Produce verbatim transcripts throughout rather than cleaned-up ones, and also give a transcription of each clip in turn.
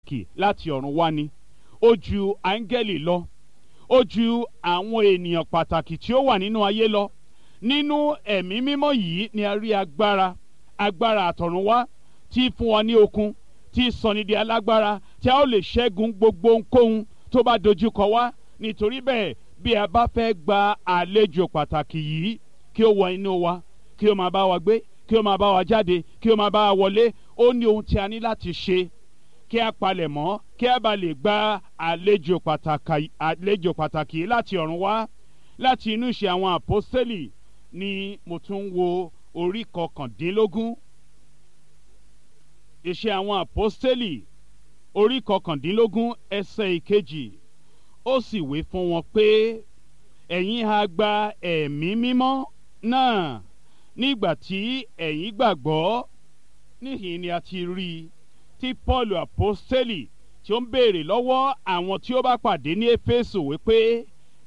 pàtàkì láti ọ̀run wá ni, ó ju áńgẹ́lì lọ, ó ju àwọn ènìyàn pàtàkì tí ó wà nínú ayé lọ. Nínú ẹ̀mí mímọ́ yìí ni a rí agbára agbára àtọ̀runwá tí fún wa ní okun, tí sọni di alágbára, tí a ó lè ṣẹ́gun gbogbo ohunkóhun tó bá dojúkọ wá. Nítorí bẹ́ẹ̀, bí a bá fẹ́ gba àlejò pàtàkì yìí kí ó wọ inú wa, kí ó máa bá wa gbé, kí ó máa bá wa jáde, kí ó máa bá wa wọlé, ó ní ohun tí a ní láti ṣe kí a palẹ̀ mọ́, kí a bá lè gba àlejò pàtàkì àlejò pàtàkì láti ọ̀run wá. Láti inú Ìṣe àwọn Àpọ́stélì ni mo tún wo orí kọkàndínlógún. Ìṣe àwọn Àpọ́stélì orí kọkàndínlógún ẹsẹ̀ ìkejì. Ó sì wí fún wọn pé, ẹ̀yin ha gba ẹ̀mí mímọ́ náà nígbà tí ẹ̀yin gbàgbọ́. Níhìn ni a ti rí i tí Paul Àpọ́stélì tí ó ń béèrè lọ́wọ́ àwọn tí ó bá pàdé ní Éfésù wípé,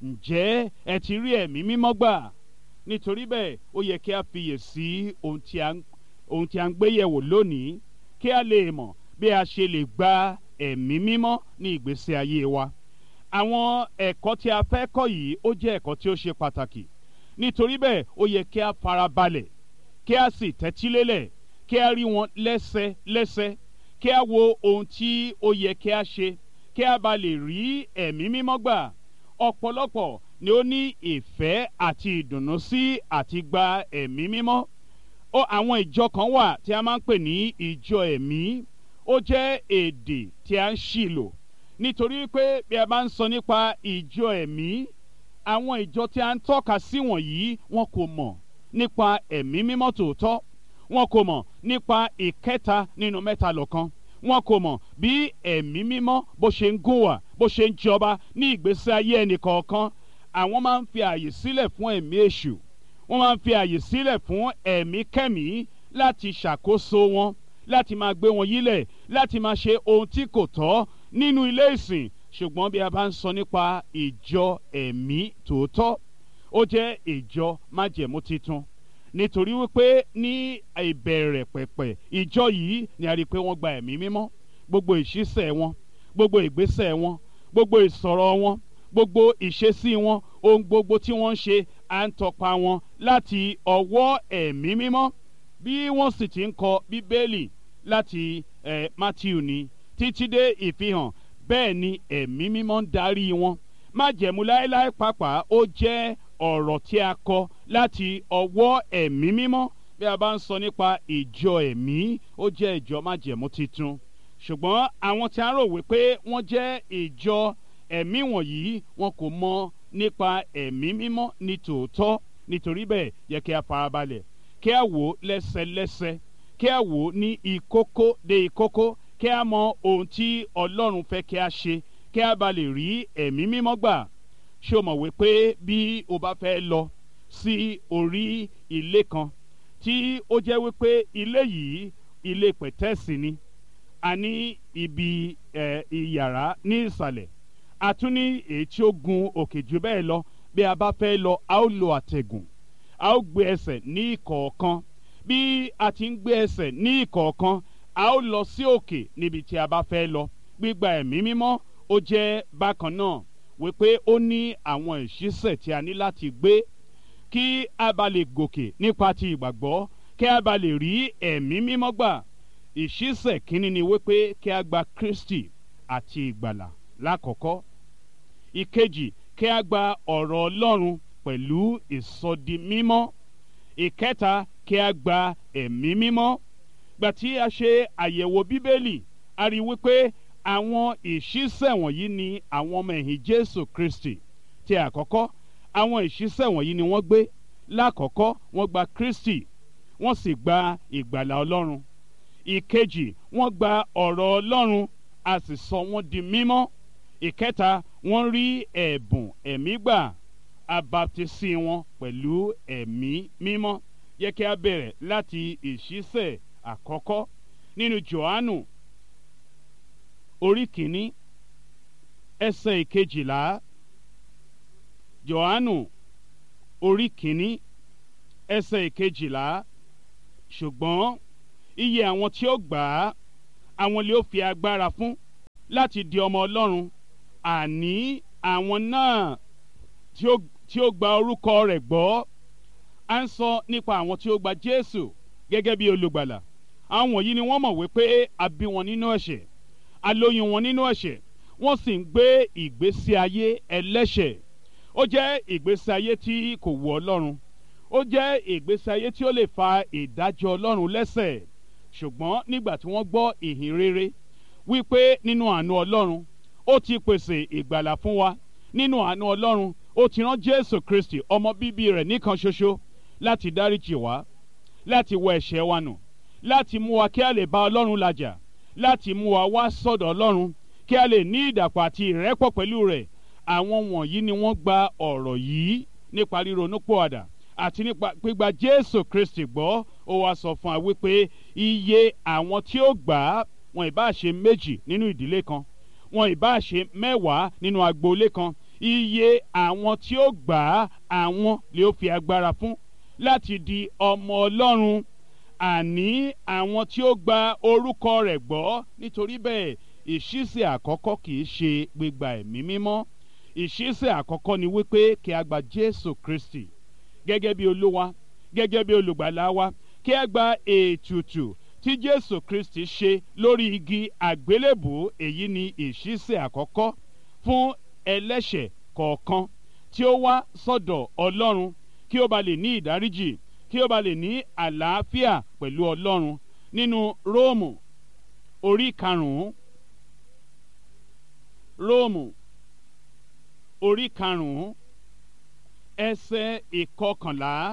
ǹjẹ́ ẹ ti rí ẹ̀mí mímọ́ gbà? Nítorí bẹ́ẹ̀, ó yẹ kí a fiyè sí ohun tí a ń ohun tí a ń gbé yẹ̀wò lónìí, kí a lè mọ̀ bí a ṣe lè gba ẹ̀mí mímọ́ ní ìgbésí ayé wa. Àwọn ẹ̀kọ́ tí a fẹ́ kọ́ yìí ó jẹ́ ẹ̀kọ́ tí ó ṣe pàtàkì. Nítorí bẹ́ẹ̀, ó yẹ kí a farabalẹ̀, kí a sì tẹ́tílélẹ̀, kí a rí wọn lẹ́sẹlẹ́sẹ, kí a wo ohun tí ó yẹ kí a ṣe, kí a bá lè rí ẹ̀mí mímọ́ gbà. Ọ̀pọ̀lọpọ̀ ni ó ní ìfẹ́ àti ìdùnnú sí àti gba ẹ̀mí mímọ́. Ó àwọn ìjọ kan wà tí a máa ń pè ní ìjọ ẹ̀mí. Ó jẹ́ èdè tí a ń ṣì lò. Nítorí pé bí a bá ń sọ nípa ìjọ ẹ̀mí, àwọn ìjọ tí a ń tọ́ka sí wọ̀nyí wọn kò mọ̀ nípa ẹ̀mí mímọ́ tòótọ́. Wọn kò mọ̀ nípa ìkẹta nínú mẹ́ta lọ́kan. Wọn kò mọ̀ bí ẹ̀mí mímọ́ bó ṣe ń gùn wà, bó ṣe ń jọba ní ìgbésí ayé ẹnì kọ̀ọ̀kan. Àwọn máa ń fi àyè sílẹ̀ fún ẹ̀mí èṣù. Wọ́n máa ń fi àyè sílẹ̀ fún ẹ̀mí kẹ́mí láti ṣàkóso wọn, láti máa gbé wọn yílẹ̀, láti máa ṣe ohun tí kò tọ́ nínú ilé ìsìn. Ṣùgbọ́n bí a bá ń sọ nípa ìjọ ẹ̀mí tòótọ́, ó jẹ́ ìjọ májẹ̀mú titun. Nítorí wípé ní ìbẹ̀rẹ̀ pẹ̀pẹ̀ ìjọ yìí ni a rí pé wọ́n gba ẹ̀mí mímọ́. Gbogbo ìṣísẹ̀ wọn, gbogbo ìgbésẹ̀ wọn, gbogbo ìsọ̀rọ̀ wọn, gbogbo ìṣesí wọn, ohun gbogbo tí wọ́n ń ṣe, à ń tọpa wọn láti ọwọ́ ẹ̀mí mímọ́. Bí wọ́n sì ti ń kọ Bíbélì láti eh, Mátíù ni títí dé Ìfihàn, bẹ́ẹ̀ ni ẹ̀mí mímọ́ ń darí wọn. Májẹ̀mú láéláé pàápàá ó jẹ́ ọ̀rọ̀ tí a kọ láti ọwọ́ ẹ̀mí mímọ́. Bí a bá ń sọ nípa ìjọ ẹ̀mí, ó jẹ́ ìjọ májẹ̀mú titun. Ṣùgbọ́n àwọn tí a rò wípé wọ́n jẹ́ ìjọ ẹ̀mí wọ̀nyí, wọn kò mọ̀ nípa ẹ̀mí mímọ́ ní tòótọ́. Nítorí bẹ́ẹ̀, yẹ kí a farabalẹ̀, kí a wò lẹ́sẹlẹ́sẹ, kí a wò ní ìkókó dé ìkókó, kí a mọ ohun tí Ọlọ́run fẹ́ kí a ṣe, kí a bá lè rí ẹ̀mí mímọ́ gbà. Ṣé o mọ̀ wípé bí o bá fẹ́ lọ sí orí ilé kan tí ó jẹ́ wípé ilé yìí ilé pẹ̀tẹ́ẹ̀sì ni, a ní ibi ẹ̀ ìyàrá ní ìsàlẹ̀, a tún ní èyí tí ó gun òkè jù bẹ́ẹ̀ lọ. Bí a bá fẹ́ lọ, a ó lo àtẹ̀gùn, a ó gbé ẹsẹ̀ ní ìkọ̀ọ̀kan. Bí a ti ń gbé ẹsẹ̀ ní ìkọ̀ọ̀kan, a ó lọ sí òkè níbi tí a bá fẹ́ lọ. Gbígba ẹ̀mí mímọ́ ó jẹ́ bákan náà wípé ó ní àwọn ìṣísẹ̀ tí a ní láti gbé kí a bá lè gòkè nípa ti ìgbàgbọ́, kí a bá lè rí ẹ̀mí mímọ́ gbà. Ìṣísẹ̀ kínní ni wípé kí a gba Kristi àti ìgbàlà lákọ̀ọ́kọ́. Ìkejì, kí a gba ọ̀rọ̀ Ọlọ́run pẹ̀lú ìsọdi mímọ́. Ìkẹta, kí a gba ẹ̀mí mímọ́. Gbà tí a ṣe àyẹ̀wò Bíbélì, a rí wípé àwọn ìṣísẹ̀ wọ̀nyí ni àwọn ọmọ ẹ̀yìn Jésù Kristi. Ti àkọ́kọ́, àwọn ìṣísẹ̀ wọ̀nyí ni wọ́n gbé. Lákọ̀ọ́kọ́, wọ́n gba Kristi, wọ́n sì gba ìgbàlà Ọlọ́run. Ìkejì, wọ́n gba ọ̀rọ̀ Ọlọ́run, a sì sọ wọ́n di mímọ́. Ìkẹta, wọ́n rí ẹ̀bùn ẹ̀mí gbà, a baptisi wọn pẹ̀lú ẹ̀mí mímọ́. Yẹ kí a bẹ̀rẹ̀ láti ìṣísẹ̀ àkọ́kọ́ nínú Jòhánù orí kìíní ẹsẹ̀ ìkejìlá. Jòhánù orí kìíní ẹsẹ̀ ìkejìlá. Ṣùgbọ́n iye àwọn tí ó gbà á, àwọn lè ó fi agbára fún láti di ọmọ Ọlọ́run, àní àwọn náà tí ó tí ó gba orúkọ rẹ̀ gbọ́. À ń sọ nípa àwọn tí ó gba Jésù gẹ́gẹ́ bí olùgbàlà. Àwọn wọ̀nyí ni wọ́n mọ̀ wípé a bí wọn nínú ẹ̀ṣẹ̀, a lóyún wọn nínú ẹ̀ṣẹ̀, wọ́n sì ń gbé ìgbésí ayé ẹlẹ́ṣẹ̀. Ó jẹ́ ìgbésí ayé tí kò wù Ọlọ́run. Ó jẹ́ ìgbésí ayé tí ó lè fa ìdájọ́ Ọlọ́run lẹ́sẹ̀. Ṣùgbọ́n nígbà tí wọ́n gbọ́ ìhìn rere wípé nínú àánú Ọlọ́run ó ti pèsè ìgbàlà fún wa, nínú àánú Ọlọ́run ó ti rán Jésù Kristi ọmọ bíbí rẹ̀ nìkan ṣoṣo láti dáríjì wá, láti wẹ ẹ̀ṣẹ̀ wa nù, láti mú wa kí a lè bá Ọlọ́run làjà, láti mú wa wá sọ́dọ̀ Ọlọ́run kí a lè ní ìdàpọ̀ àti ìrẹ́pọ̀ pẹ̀lú rẹ̀. Àwọn wọ̀nyí ni wọ́n gba ọ̀rọ̀ yìí nípa ríronúpìwàdà àti nípa gbígba Jésù Kristi gbọ́. Ó wá sọ fún wa wípé iye àwọn tí ó gbà á, wọn ìbá ṣe méjì nínú ìdílé kan, wọn ìbá ṣe mẹ́wàá nínú agboolé kan, iye àwọn tí ó gbà á, àwọn lè ó fi agbára fún láti di ọmọ Ọlọ́run, àní àwọn tí ó gba orúkọ rẹ̀ gbọ́. Nítorí bẹ́ẹ̀, ìṣísẹ̀ àkọ́kọ́ kì í ṣe gbígba ẹ̀mí mímọ́. Ìṣísẹ̀ àkọ́kọ́ ni wípé kí a gba Jésù Kristi gẹ́gẹ́ bí Olúwa, gẹ́gẹ́ bí olùgbàlà wa, kí a gba ètùtù tí Jésù Kristi ṣe lórí igi àgbélébùú. Èyí ni ìṣísẹ̀ àkọ́kọ́ fún ẹlẹ́ṣẹ̀ kọ̀ọ̀kan tí ó wá sọ́dọ̀ Ọlọ́run kí ó ba lè ní ìdáríjì, kí ó ba lè ní àlàáfíà pẹ̀lú Ọlọ́run. Nínú Róòmù orí karùn-ún, Róòmù orí karùn-ún ẹsẹ̀ ìkọkànlá,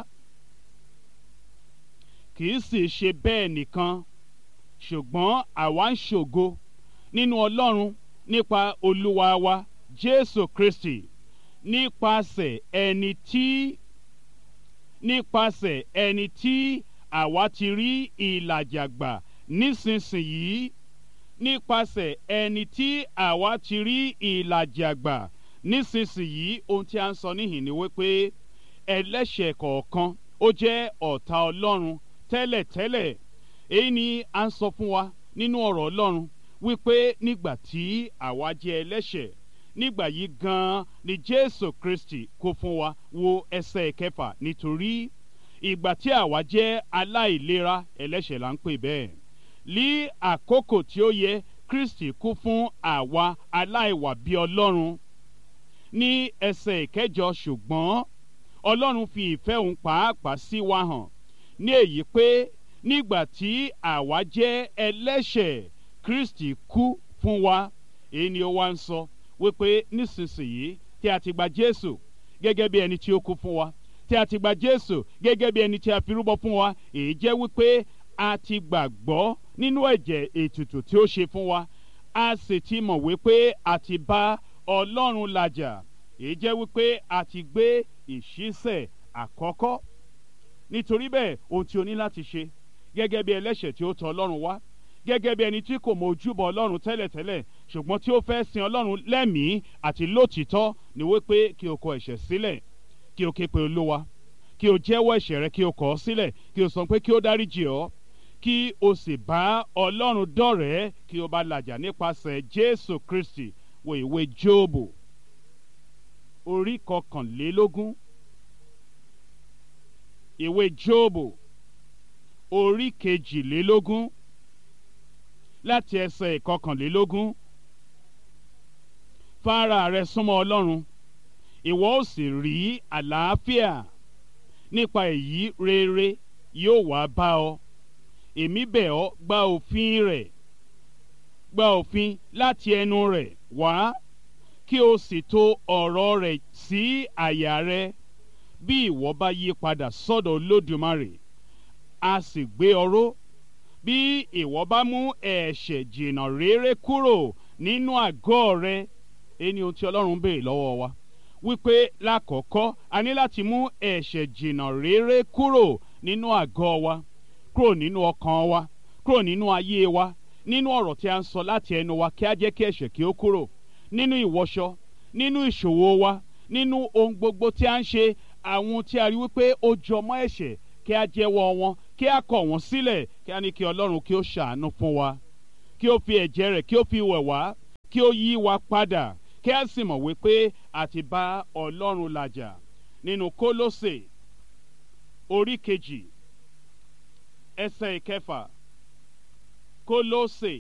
kì í sì ṣe bẹ́ẹ̀ nìkan, ṣùgbọ́n àwa ń ṣògo nínú Ọlọ́run nípa Olúwa wa Jésù Kristi, nípasẹ̀ ẹni tí nípasẹ̀ ẹni tí àwa ti rí ìlàjà gbà nísinsìnyí, nípasẹ̀ ẹni tí àwa ti rí ìlàjà gbà nísinsìnyí. Ohun tí a ń sọ níhìn ni wípé ẹlẹ́ṣẹ̀ kọ̀ọ̀kan ó jẹ́ ọ̀tá Ọlọ́run tẹ́lẹ̀tẹ́lẹ̀. Èyí ni a ń sọ fún wa nínú ọ̀rọ̀ Ọlọ́run wípé nígbà tí àwa jẹ́ ẹlẹ́ṣẹ̀, nígbà yìí gan-an ni Jésù Kristi kú fún wa. Wo ẹsẹ̀ kẹfà, nítorí ìgbà tí àwa jẹ́ aláìlera, ẹlẹ́ṣẹ̀ là ń pè bẹ́ẹ̀, ní àkókò tí ó yẹ Kristi kú fún àwa aláìwà bí Ọlọ́run. Ní ẹsẹ̀ ìkẹjọ, ṣùgbọ́n Ọlọ́run fi ìfẹ́ òun pàápàá sí wa hàn ní èyí pé nígbà tí àwa jẹ́ ẹlẹ́ṣẹ̀, Kristi kú fún wa. Èyí ni ó wá ń sọ wípé nísinsìnyí tí a ti gba Jésù gẹ́gẹ́ bí ẹni tí ó kú fún wa, tí a ti gba Jésù gẹ́gẹ́ bí ẹni tí a fi rúbọ fún wa, èyí jẹ́ wípé a ti gbàgbọ́ nínú ẹ̀jẹ̀ ètùtù tí ó ṣe fún wa, a sì ti mọ̀ wípé a ti bá Ọlọ́run làjà. Èyí jẹ́ wípé a ti gbé ìṣísẹ̀ àkọ́kọ́. Nítorí bẹ́ẹ̀, ohun tí o ní láti ṣe gẹ́gẹ́ bí ẹlẹ́ṣẹ̀ tí ó tọ̀ Ọlọ́run wá, gẹ́gẹ́ bí ẹni tí kò mọ ojúbọ Ọlọ́run tẹ́lẹ̀tẹ́lẹ̀ ṣùgbọ́n tí ó fẹ́ sin Ọlọ́run lẹ́mìí àti lótìítọ́, ni wípé kí o kọ ẹ̀ṣẹ̀ sílẹ̀, kí o ké pe Olúwa, kí o jẹ́wọ́ ẹ̀ṣẹ̀ rẹ, kí o kọ̀ ọ́ sílẹ̀, kí o sọ pé kí ó dáríjì ọ́, kí o sì bá Ọlọ́run dọ̀rẹ́, kí o bá làjà nípasẹ̀ Jésù Kristi. Wo ìwé Jóòbù orí kọkànlélógún, ìwé Jóòbù orí kejìlélógún láti ẹsẹ̀ ìkọkànlélógún. Fara rẹ súnmọ́ Ọlọ́run, ìwọ ó sì rí àlàáfíà, nípa èyí rere yóò wá bá ọ. Èmi bẹ̀ ọ́, gba òfin rẹ̀, gba òfin láti ẹnu rẹ̀ wá, kí o sì tò ọ̀rọ̀ rẹ̀ sí àyà rẹ. Bí ìwọ bá yí padà sọ́dọ̀ Olódùmarè, a sì gbé ọ ró. Bí ìwọ bá mú ẹ̀ṣẹ̀ jìnnà réré kúrò nínú àgọ́ rẹ. Èyí ni ohun tí Ọlọ́run béèrè lọ́wọ́ wa, wípé lákọ̀ọ́kọ́ a ní láti mú ẹ̀ṣẹ̀ jìnnà réré kúrò nínú àgọ́ wa, kúrò nínú ọkàn wa, kúrò nínú ayé wa, nínú ọ̀rọ̀ tí a ń sọ láti ẹnu wa, kí a jẹ́ kí ẹ̀ṣẹ̀ kí ó kúrò nínú ìwọṣọ, nínú ìṣòwò wa, nínú ohun gbogbo tí a ń ṣe. Àwọn tí a rí wípé ó jọmọ́ ẹ̀ṣẹ̀, kí a jẹ́wọ́ wọn, kí a kọ̀ wọ́n sílẹ̀, kí a ní kí Ọlọ́run kí ó ṣàánú fún wa, kí ó fi ẹ̀jẹ̀ rẹ̀ kí ó fi wẹ̀ wá, kí ó yí wa padà kí a sì mọ̀ wípé a ti bá Ọlọ́run làjà nínú Kólósè orí kejì ẹsẹ̀ ìkẹfà. Kólósè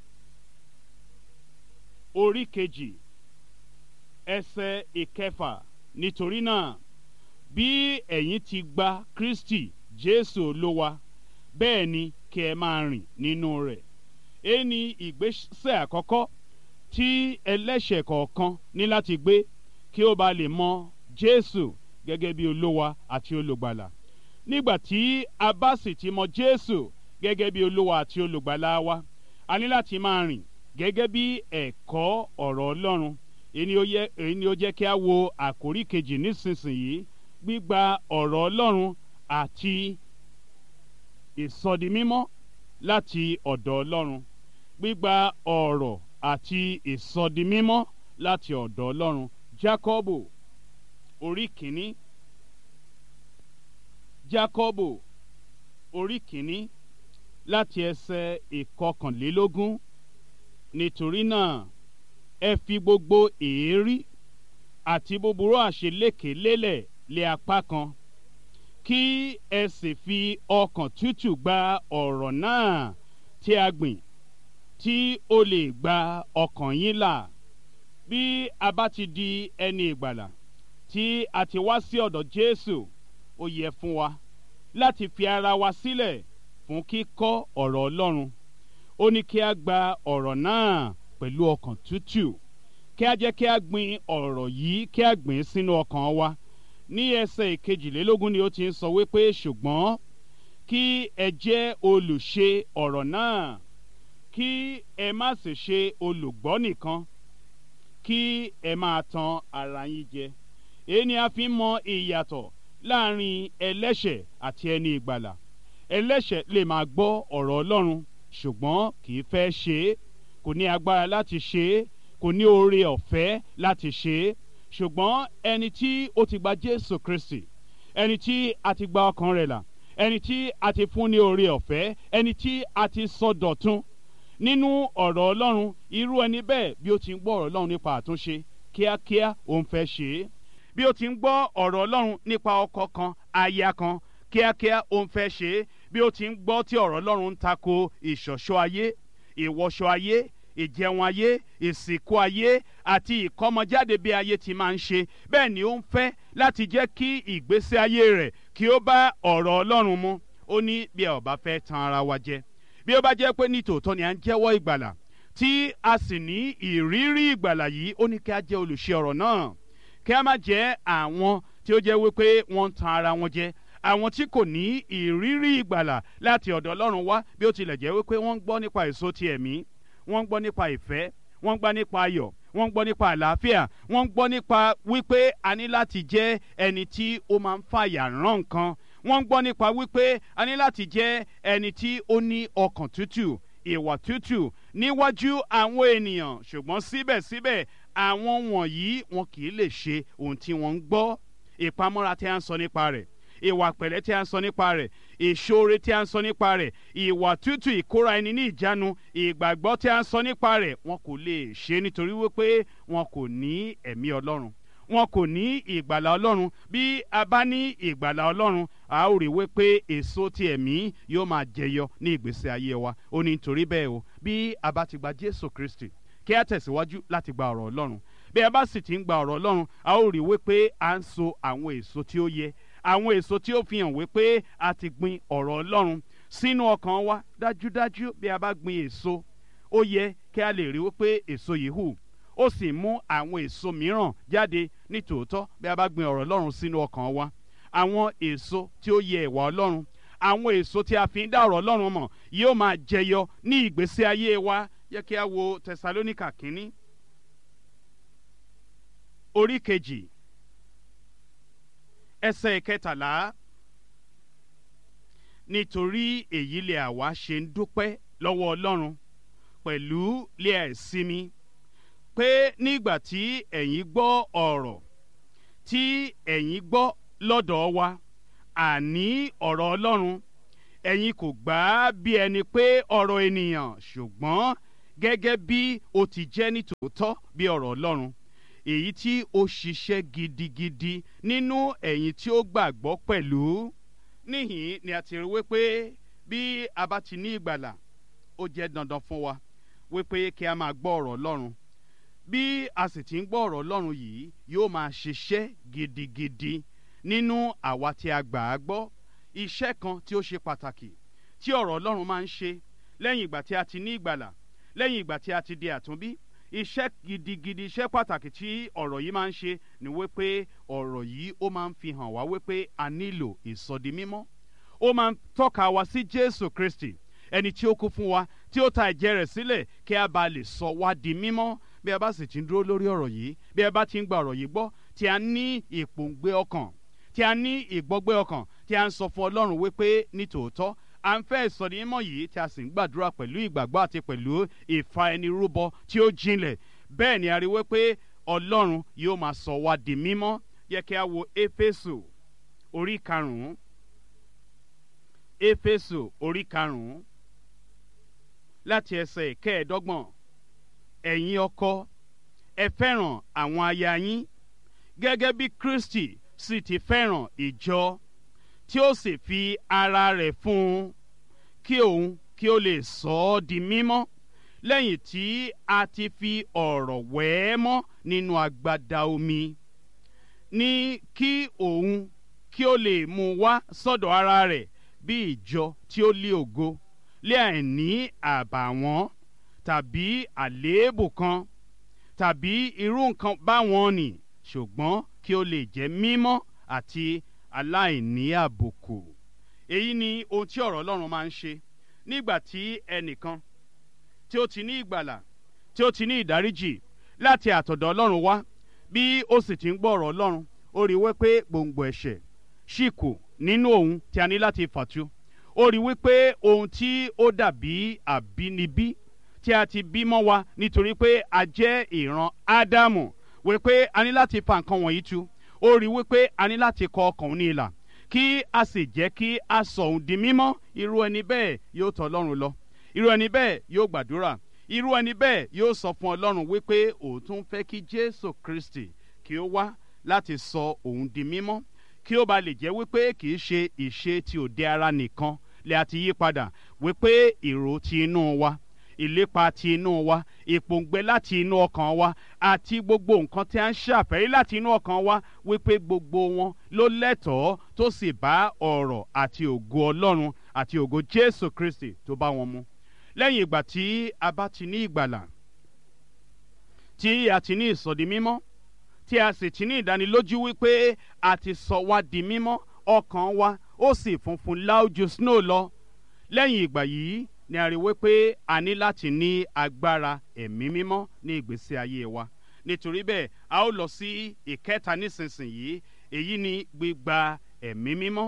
orí kejì ẹsẹ̀ ìkẹfà. Nítorí náà bí ẹ̀yin ti gba Kristi Jésù Olúwa bẹ́ẹ̀ ni kí ẹ máa rìn nínú rẹ̀. Èyí ni ìgbésẹ̀ àkọ́kọ́ tí ẹlẹ́ṣẹ̀ kọ̀ọ̀kan ní láti gbé kí ó bá lè mọ Jésù gẹ́gẹ́ bí Olúwa àti Olùgbàlà. Nígbà tí a bá sì ti mọ Jésù gẹ́gẹ́ bí Olúwa àti Olùgbàlà wa, a ní láti máa rìn gẹ́gẹ́ bí ẹ̀kọ́ ọ̀rọ̀ Ọlọ́run. Èyí ni ó jẹ́ kí a wo àkórí kejì nísinsìnyí, gbígba ọ̀rọ̀ Ọlọ́run àti ìsọdimímọ́ láti ọ̀dọ̀ Ọlọ́run. Gbígba ọ̀rọ̀ àti ìsọdimímọ́ láti ọ̀dọ̀ Ọlọ́run. Jákọ́bù orí kìíní. Jákọ́bù orí kìíní láti ẹsẹ̀ ìkọkànlélógún. Nítorí náà ẹ fi gbogbo èérí àti búburú àṣeléke lélẹ̀ lé apá kan, kí ẹ sì fi ọkàn tútù gba ọ̀rọ̀ náà tí a gbìn, tí ó lè gba ọkàn yín là. Bí a bá ti di ẹni ìgbàlà tí a ti wá sí ọ̀dọ̀ Jésù, ó yẹ fún wa láti fi ara wa sílẹ̀ fún kíkọ́ ọ̀rọ̀ Ọlọ́run. Ó ní kí a gba ọ̀rọ̀ náà pẹ̀lú ọkàn tútù, kí a jẹ́ kí a gbin ọ̀rọ̀ yìí, kí a gbìn sínú ọkàn wa. Ní ẹsẹ̀ ìkejìlélógún ni ó ti ń sọ wípé ṣùgbọ́n kí ẹ jẹ́ olùṣe ọ̀rọ̀ náà, kí ẹ má sì ṣe olùgbọ́ nìkan, kí ẹ máa tan ara yín jẹ. Èyí ni a fi ń mọ ìyàtọ̀ láàrin ẹlẹ́ṣẹ̀ àti ẹni ìgbàlà. Ẹlẹ́ṣẹ̀ lè máa gbọ́ ọ̀rọ̀ Ọlọ́run ṣùgbọ́n kì í fẹ́ ṣe é, kò ní agbára láti ṣe é, kò ní oore ọ̀fẹ́ láti ṣe é. Ṣùgbọ́n ẹni tí ó ti gba Jésù Kristi, ẹni tí a ti gba ọkàn rẹ̀ là, ẹni tí a ti fún ní oore ọ̀fẹ́, ẹni tí a ti sọ dọ̀tun nínú ọ̀rọ̀ Ọlọ́run, irú ẹni bẹ́ẹ̀ bí ó ti ń gbọ́ ọ̀rọ̀ Ọlọ́run nípa àtúnṣe, kíákíá ó ń fẹ́ ṣe é. Bí ó ti ń gbọ́ ọ̀rọ̀ Ọlọ́run nípa ọkọ kan, aya kan, kíákíá ó ń fẹ́ ṣe é. Bí ó ti ń gbọ́ tí ọ̀rọ̀ Ọlọ́run ń tako ìṣọ̀ṣọ́ ayé, ìwọṣọ ayé, ìjẹun ayé, ìsìnkú ayé àti ìkọ́mọjáde bí ayé ti máa ń ṣe, bẹ́ẹ̀ ni ó ń fẹ́ láti jẹ́ kí ìgbésí ayé rẹ̀ kí ó bá ọ̀rọ̀ Ọlọ́run mu. Ó ní bí a ò bá fẹ́ tan ara wa jẹ, bí ó bá jẹ́ pé ní tòótọ́ ni à ń jẹ́wọ́ ìgbàlà tí a sì ní ìrírí ìgbàlà yìí, ó ní kí a jẹ́ olùṣe ọ̀rọ̀ náà, kí a má jẹ́ àwọn tí ó jẹ́ wípé wọ́n ń tan ara wọn jẹ, àwọn tí kò ní ìrírí ìgbàlà láti ọ̀dọ̀ Ọlọ́run wá, bí ó tilẹ̀ jẹ́ wípé wọ́n ń gbọ́ nípa èso ti ẹ̀mí, wọ́n ń gbọ́ nípa ìfẹ́, wọ́n ń gbọ́ nípa ayọ̀, wọ́n ń gbọ́ nípa àlàáfíà, wọ́n ń gbọ́ nípa wípé a ní láti jẹ́ ẹni tí ó máa ń fàyà rán nǹkan, wọ́n ń gbọ́ nípa wípé a ní láti jẹ́ ẹni tí ó ní ọkàn tútù, ìwà tútù níwájú àwọn ènìyàn. Ṣùgbọ́n síbẹ̀síbẹ̀ àwọn wọ̀nyí wọn kì í lè ṣe ohun tí wọ́n ń gbọ́. Ìpamọ́ra tí a ń sọ nípa rẹ̀, ìwà pẹ̀lẹ́ tí a ń sọ nípa rẹ̀, ìṣoore tí a ń sọ nípa rẹ̀, ìwà tútù, ìkóra ẹni ní ìjánu, ìgbàgbọ́ tí a ń sọ nípa rẹ̀, wọn kò lè ṣe nítorí wípé wọn kò ní ẹ̀mí Ọlọ́run, wọn kò ní ìgbàlà Ọlọ́run. Bí a bá ní ìgbàlà Ọlọ́run, a ó rí wípé èso ti ẹ̀mí yóò máa jẹyọ ní ìgbésí ayé wa. Ó ní nítorí bẹ́ẹ̀ o, bí a bá ti gba Jésù Kristi, kí a tẹ̀síwájú láti gba ọ̀rọ̀ Ọlọ́run. Bí a bá sì ti ń gba ọ̀rọ̀ Ọlọ́run, a ó rí wípé à ń so àwọn èso tí ó yẹ, àwọn èso tí ó fi hàn wípé a ti gbin ọ̀rọ̀ Ọlọ́run sínú ọkàn wa. Dájúdájú bí a bá gbin èso, ó yẹ kí a lè rí wípé èso yìí hù, ó sì mú àwọn èso mìíràn jáde. Ní tòótọ́ bí a bá gbin ọ̀rọ̀ Ọlọ́run sínú ọkàn wa, àwọn èso tí ó yẹ ìwà Ọlọ́run, àwọn èso tí a fi ń dá ọ̀rọ̀ Ọlọ́run mọ̀ yóò máa jẹyọ ní ìgbésí ayé wa. Yẹ kí a wo Tẹsalóníkà kínní orí kejì ẹsẹ̀ kẹtàlá. Nítorí èyí lè àwa ṣe ń dúpẹ́ lọ́wọ́ Ọlọ́run pẹ̀lú lé àìsinmi, pé nígbà tí ẹ̀yin gbọ́ ọ̀rọ̀ tí ẹ̀yin gbọ́ lọ́dọ̀ wa, àní ọ̀rọ̀ Ọlọ́run, ẹ̀yin kò gbà á bí ẹni pé ọ̀rọ̀ ènìyàn, ṣùgbọ́n gẹ́gẹ́ bí ó ti jẹ́ ní tòótọ́ bí ọ̀rọ̀ Ọlọ́run, èyí tí ó ṣiṣẹ́ gidigidi nínú ẹ̀yin tí ó gbàgbọ́ pẹ̀lú. Níhìn ni a ti rí wípé bí a bá ti ní ìgbàlà, ó jẹ́ dandan fún wa wípé kí a máa gbọ́ ọ̀rọ̀ Ọlọ́run. Bí a sì ti ń gbọ́ ọ̀rọ̀ Ọlọ́run yìí, yóò máa ṣiṣẹ́ gidigidi nínú àwa tí a gbà á gbọ́. Iṣẹ́ kan tí ó ṣe pàtàkì tí ọ̀rọ̀ Ọlọ́run máa ń ṣe lẹ́yìn ìgbà tí a ti ní ìgbàlà, lẹ́yìn ìgbà tí a ti di àtúnbí, iṣẹ́ gidigidi, iṣẹ́ pàtàkì tí ọ̀rọ̀ yìí máa ń ṣe ni wípé ọ̀rọ̀ yìí ó máa ń fi hàn wá wípé a nílò ìsọdimímọ́. Ó máa ń tọ́ka wa sí Jésù Kristi, ẹni tí ó kú fún wa, tí ó ta ẹ̀jẹ̀ rẹ̀ sílẹ̀ kí a bá lè sọ wá di mímọ́. Bí a bá sì ti ń dúró lórí ọ̀rọ̀ yìí, bí a bá ti ń gba ọ̀rọ̀ yìí gbọ́, tí a ní ìpòǹgbẹ ọkàn, tí a ní ìgbọ́gbẹ́ ọkàn, tí a ń sọ fún Ọlọ́run wípé ní tòótọ́ à ń fẹ́ ìsọdimímọ́ yìí, tí a sì ń gbàdúrà pẹ̀lú ìgbàgbọ́ àti pẹ̀lú ìfaẹnirúbọ tí ó jinlẹ̀, bẹ́ẹ̀ ni a rí wípé Ọlọ́run yóò máa sọ wá di mímọ́. Yẹ kí a wo Éfésù orí karùn-ún, Éfésù orí karùn-ún láti ẹsẹ̀ ìkẹẹ̀ẹ́dọ́gbọ̀n. Ẹ̀yin ọkọ, ẹ fẹ́ràn àwọn aya yín gẹ́gẹ́ bí Kristi sì ti fẹ́ràn ìjọ, tí ó sì fi ara rẹ̀ fún un kí òun kí ó lè sọ ọ́ di mímọ́, lẹ́yìn tí a ti fi ọ̀rọ̀ wẹ̀ ẹ́ mọ́ nínú agbada omi, ní kí òun kí ó lè mú wá sọ́dọ̀ ara rẹ̀ bí ìjọ tí ó lé ògo, lé àìní àbàwọ́n tàbí àléébù kan tàbí irú nǹkan báwọn nì, ṣùgbọ́n kí ó lè jẹ́ mímọ́ àti aláìní àbùkù. Èyí ni ohun tí ọ̀rọ̀ Ọlọ́run máa ń ṣe nígbà tí ẹnìkan tí ó ti ní ìgbàlà, tí ó ti ní ìdáríjì láti àtọ̀dọ̀ Ọlọ́run wá, bí ó sì ti ń gbọ́ ọ̀rọ̀ Ọlọ́run, ó rí wípé gbòǹgbò ẹ̀ṣẹ̀ ṣì kù nínú òun tí a ní láti fàtu. Ó rí wípé ohun tí ó dàbí àbínibí tí a ti bí mọ́ wa nítorí pé a jẹ́ ìran Ádámù, wípé a ní láti fa nǹkan wọ̀nyí tu. Ó rí wípé a ní láti kọ ọkàn ní ìlà kí a sì jẹ́ kí a sọ òun di mímọ́. Irú ẹni bẹ́ẹ̀ yóò tọ̀ Ọlọ́run lọ, irú ẹni bẹ́ẹ̀ yóò gbàdúrà, irú ẹni bẹ́ẹ̀ yóò sọ fún Ọlọ́run wípé òun tún fẹ́ kí Jésù Kristi kí ó wá láti sọ òun di mímọ́, kí ó ba lè jẹ́ wípé kì í ṣe ìṣe ti òde ara nìkan lè àti yí padà, wípé èrò ti inú wa, ìlépa ti inú wa, ìpòǹgbẹ láti inú ọkàn wa, àti gbogbo nǹkan tí a ń ṣàfẹ́rí láti inú ọkàn wa, wípé gbogbo wọn ló lẹ́tọ̀ọ́ tó sì bá ọ̀rọ̀ àti ògo Ọlọ́run àti ògo Jésù Kristi tó bá wọn mu. Lẹ́yìn ìgbà tí a bá ti ní ìgbàlà, tí a ti ní ìsọdimímọ́, tí a sì ti ní ìdánilójú wípé a ti sọ wá di mímọ́, ọkàn wa ó sì funfun láójú snow lọ. Lẹ́yìn ìgbà yìí ni a rí wípé a ní láti ní agbára ẹ̀mí mímọ́ ní ìgbésí ayé wa. Nítorí bẹ́ẹ̀ a ó lọ sí ìkẹta nísinsìnyí, èyí ni gbígba ẹ̀mí mímọ́.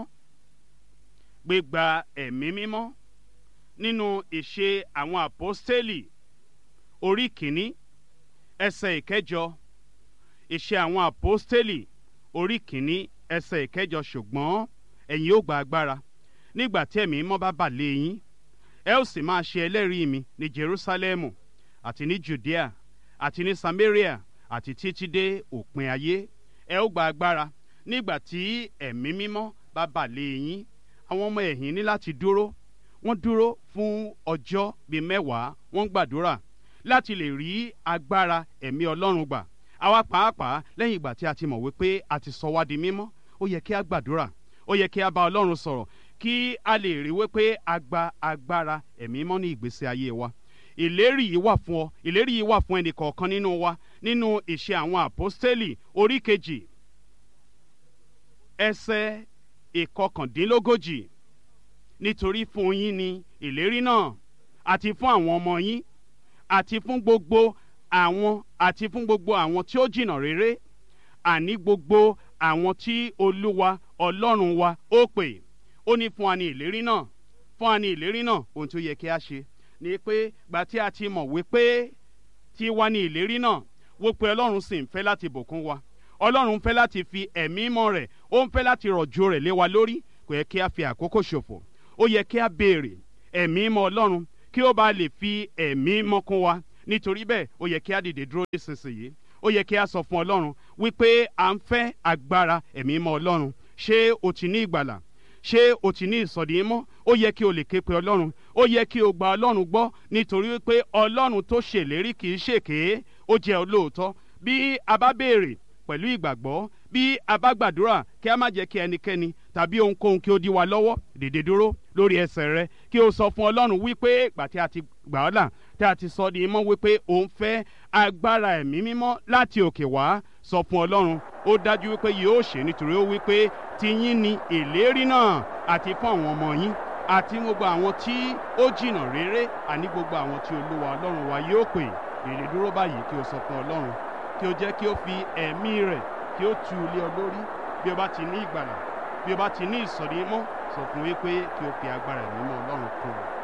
Gbígba ẹ̀mí mímọ́ nínú ìṣe àwọn àpọ́stélì orí kìíní ẹsẹ̀ ìkẹjọ. Ìṣe àwọn àpọ́stélì orí kìíní ẹsẹ̀ ìkẹjọ. Ṣùgbọ́n ẹ̀yin ó gba agbára nígbà tí ẹ̀mí mímọ́ bá bà lé yín, ẹ ó sì máa ṣe ẹlẹ́rìí mi ní Jerúsálẹ́mù àti ní Jùdíà àti ní Samaria àti títí dé òpin ayé. Ẹ ó gba agbára nígbà tí ẹ̀mí mímọ́ bá bà lé yín. Àwọn ọmọ ẹ̀yìn ní láti dúró. Wọ́n dúró fún ọjọ́ bíi mẹ́wàá, wọ́n gbàdúrà láti lè rí agbára ẹ̀mí Ọlọ́run gbà. Àwa pàápàá lẹ́yìn ìgbà tí a ti mọ̀ wípé a ti sọ wá di mímọ́, ó yẹ kí a gbàdúrà, ó yẹ kí a bá Ọlọ́run sọ̀rọ̀ kí a lè rí wípé a gba agbára ẹ̀mí mímọ́ ní ìgbésí ayé wa. Ìlérí yìí wà fún ọ, ìlérí yìí wà fún ẹnì kọ̀ọ̀kan nínú wa nínú ìṣe àwọn àpọ́stélì orí kejì ẹsẹ̀ ìkọkàndínlógójì. Nítorí fún yín ni ìlérí náà, àti fún àwọn ọmọ yín, àti fún gbogbo àwọn àti fún gbogbo àwọn tí ó jìnnà réré, àní gbogbo àwọn tí Olúwa Ọlọ́run wa ó pè. Ó ní fún wa ní ìlérí náà, fún wa ní ìlérí náà. Ohun tó yẹ kí a ṣe ni pé gbà tí a ti mọ̀ wípé tí wá ní ìlérí náà, wípé Ọlọ́run sì ń fẹ́ láti bùkún wa, Ọlọ́run ń fẹ́ láti fi ẹ̀mí mọ́ rẹ̀, ó ń fẹ́ láti rọ̀jò rẹ̀ lé wa lórí. Kò yẹ kí a fi àkókò ṣòfò, ó yẹ kí a béèrè ẹ̀mí mọ́ Ọlọ́run kí ó bá lè fi ẹ̀mí mọ́kún wa. Nítorí bẹ́ẹ̀ ó yẹ kí a dìde dúró nísinsìnyí, ó yẹ kí a sọ fún Ọlọ́run wípé à ń fẹ́ agbára ẹ̀mí mọ́ Ọlọ́run. Ṣé o ti ní ìgbàlà? Ṣé o ti ní ìsọ̀dí mọ́? Ó yẹ kí o lè ké pe Ọlọ́run, ó yẹ kí o gba Ọlọ́run gbọ́, nítorí wípé Ọlọ́run tó ṣèlérí kì í ṣèké, ó jẹ́ olóòótọ́. Bí a bá béèrè pẹ̀lú ìgbàgbọ́, bí a bá gbàdúrà, kí a má jẹ́ kí ẹnikẹ́ni tàbí ohunkóhun kí ó dí wa lọ́wọ́. Dìde dúró lórí ẹsẹ̀ rẹ kí o sọ fún Ọlọ́run wípé ìgbà tí a ti gbà ọ́ là, tí a ti sọ di mọ́, wípé o ń fẹ́ agbára ẹ̀mí mímọ́ láti òkè wá. Sọ fún Ọlọ́run, ó dájú wípé yóò ṣe, nítorí ó wípé tiyín ni ìlérí náà, àti fún àwọn ọmọ yín àti gbogbo àwọn tí ó jìnnà réré, àní gbogbo àwọn tí Olúwa Ọlọ́run wa yóò pè. Dìde dúró báyìí kí o sọ fún Ọlọ́run, kí o jẹ́ kí o fi ẹ̀mí rẹ̀ kí o tú lé ọ lórí. Bí o bá ti ní ìgbàlà, bí o bá ti ní ìsọ̀rí mọ́, sọ fún wípé kí o fi agbára ẹ̀mí mọ́ Ọlọ́run kún un.